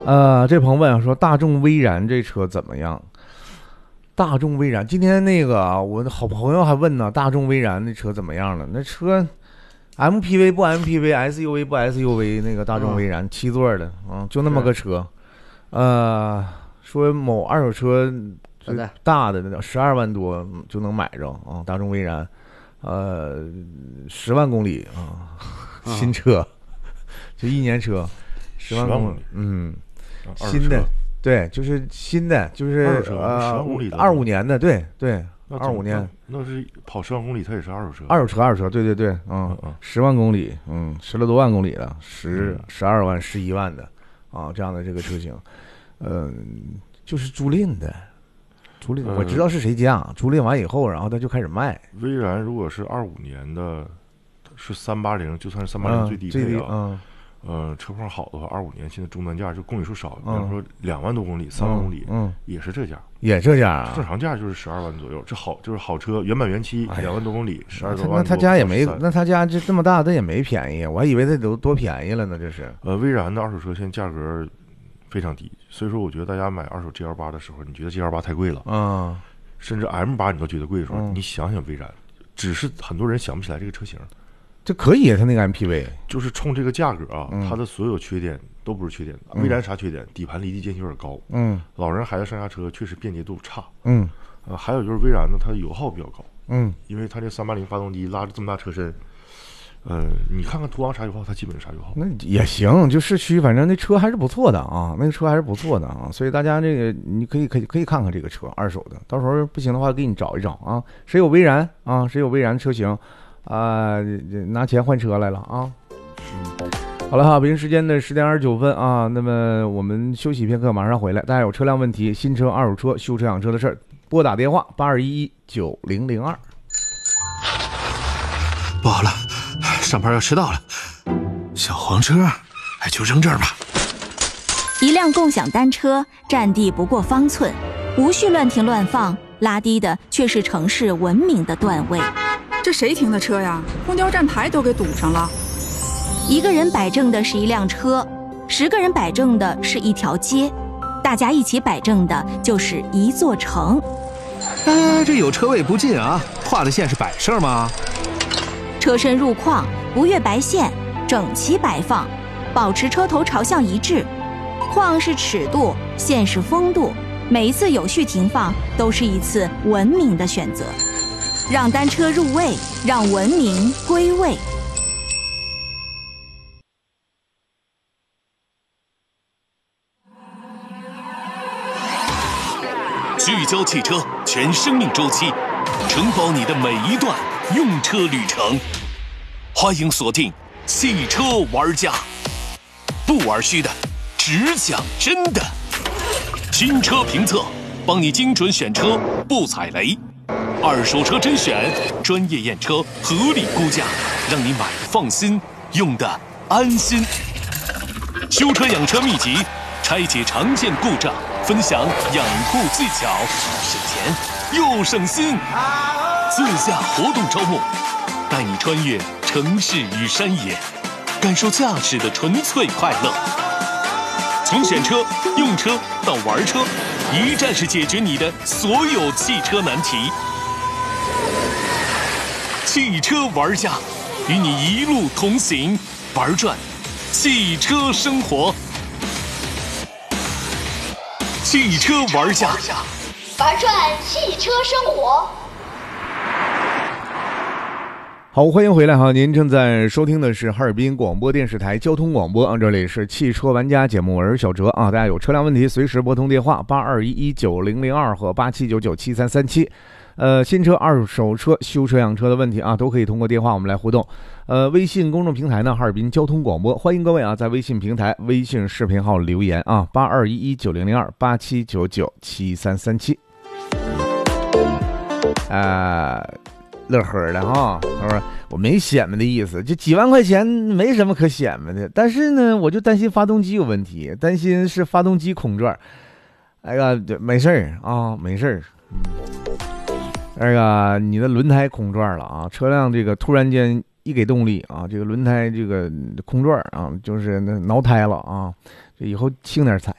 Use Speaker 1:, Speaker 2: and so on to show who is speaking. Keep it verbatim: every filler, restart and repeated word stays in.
Speaker 1: 呃，这朋友问说大众威然这车怎么样？大众威然，今天那个啊我的好朋友还问呢，大众威然那车怎么样了？那车 M P V 不 M P V，S U V 不 S U V， 那个大众威然、嗯、七座的，嗯，就那么个车。呃，说某二手车最大的那十二万多就能买着啊、嗯，大众威然，呃，十万公里啊、嗯，新车，就一年车，十万公里，嗯，新的。对，就是新的，就是呃二五年的，对对，二五年，
Speaker 2: 那是跑十万公里，它也是二手车，
Speaker 1: 二手车，二手车，对对对，嗯嗯，十万公里，嗯，十了多万公里了，十十二万、十一万的啊，这样的这个车型，嗯，就是租赁的，租赁，我知道是谁家，租赁完以后，然后他就开始卖。
Speaker 2: 威然如果是二五年的，是三八零，就算是三八零最低配啊。嗯呃，车况好的话，二五年现在终端价就公里数少，比方说两万多公里、三万公里，嗯，也是这价，
Speaker 1: 也这价啊。
Speaker 2: 正常价就是十二万左右，这好就是好车，原版原漆，两万多公里，十二多万。
Speaker 1: 那他家也没，那他家这这么大，他也没便宜，我还以为他都多便宜了呢，这是。
Speaker 2: 呃，威然的二手车现在价格非常低，所以说我觉得大家买二手 G L 八的时候，你觉得 G L 八太贵了，嗯，甚至 M 八你都觉得贵的时候，嗯、你想想威然，只是很多人想不起来这个车型。
Speaker 1: 这可以，它那个 M P V
Speaker 2: 就是冲这个价格啊，嗯、它的所有缺点都不是缺点。威然啥缺点？底盘离地间隙有点高，嗯，老人孩子上下车确实便捷度差，嗯，呃，还有就是威然呢，它的油耗比较高，嗯，因为它这三八零发动机拉着这么大车身，呃，你看看途昂啥油耗，它基本是啥油耗？
Speaker 1: 那也行，就市区，反正那车还是不错的啊，那个车还是不错的啊，所以大家这个你可以可以可以看看这个车二手的，到时候不行的话给你找一找啊，谁有威然啊，谁有威然车型。啊、呃，拿钱换车来了啊！嗯，好了哈，北京时间的十点二十九分啊，那么我们休息片刻，马上回来。大家有车辆问题、新车、二手车、修车养车的事儿，拨打电话八二一一九零零二。
Speaker 3: 不好了，上班要迟到了，小黄车，哎，就扔这儿吧。
Speaker 4: 一辆共享单车，占地不过方寸，无需乱停乱放，拉低的却是城市文明的段位。
Speaker 5: 这谁停的车呀？公交站牌都给堵上了。
Speaker 4: 一个人摆正的是一辆车，十个人摆正的是一条街，大家一起摆正的就是一座城。
Speaker 3: 哎，这有车位不进啊，画的线是摆设吗？
Speaker 4: 车身入框，不越白线，整齐摆放，保持车头朝向一致。框是尺度，线是风度，每一次有序停放都是一次文明的选择。让单车入位，让文明归位。
Speaker 6: 聚焦汽车全生命周期，承包你的每一段用车旅程。欢迎锁定汽车玩家，不玩虚的，只讲真的。新车评测，帮你精准选车，不踩雷。二手车甄选，专业验车，合理估价，让你买的放心，用的安心。修车养车秘籍，拆解常见故障，分享养护技巧，省钱又省心。自驾活动招募，带你穿越城市与山野，感受驾驶的纯粹快乐。从选车、用车到玩车，一站式解决你的所有汽车难题。汽车玩家，与你一路同行，玩转汽车生活。汽车玩家，
Speaker 7: 玩转汽车生活。
Speaker 1: 好，欢迎回来哈！您正在收听的是哈尔滨广播电视台交通广播啊，这里是汽车玩家节目，我是小哲啊。大家有车辆问题，随时拨通电话八二一一九零零二和八七九九七三三七。呃，新车、二手车、修车养车的问题啊，都可以通过电话我们来互动。呃，微信公众平台呢，哈尔滨交通广播，欢迎各位啊，在微信平台、微信视频号留言啊，八二一一九零零二八七九九七三三七。啊，乐呵的哈，他说我没显摆的意思，就几万块钱没什么可显摆的，但是呢，我就担心发动机有问题，担心是发动机空转。哎呀，没事儿啊，没事儿，嗯。那个你的轮胎空转了啊，车辆这个突然间一给动力啊，这个轮胎这个空转啊，就是那挠胎了啊， 以后轻点踩。